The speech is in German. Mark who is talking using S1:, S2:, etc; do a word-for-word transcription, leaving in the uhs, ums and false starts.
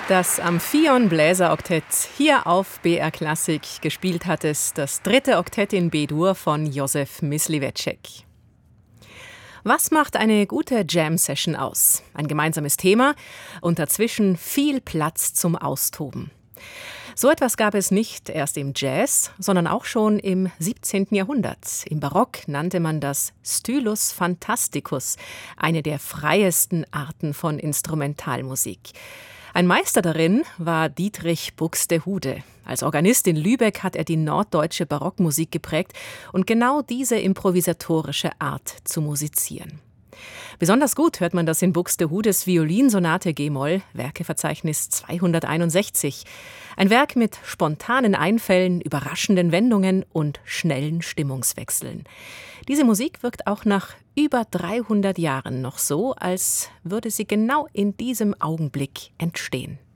S1: Das Amphion Bläseroktett hier auf B R Klassik. Gespielt hat es das dritte Oktett in B-Dur von Josef Mysliveček. Was macht eine gute Jam-Session aus? Ein gemeinsames Thema und dazwischen viel Platz zum Austoben. So etwas gab es nicht erst im Jazz, sondern auch schon im siebzehnten Jahrhundert. Im Barock nannte man das Stylus fantasticus, eine der freiesten Arten von Instrumentalmusik. Ein Meister darin war Dietrich Buxtehude. Als Organist in Lübeck hat er die norddeutsche Barockmusik geprägt und genau diese improvisatorische Art zu musizieren. Besonders gut hört man das in Buxtehudes Violinsonate G-Moll, Werkeverzeichnis zweihunderteinundsechzig. Ein Werk mit spontanen Einfällen, überraschenden Wendungen und schnellen Stimmungswechseln. Diese Musik wirkt auch nach über dreihundert Jahren noch so, als würde sie genau in diesem Augenblick entstehen.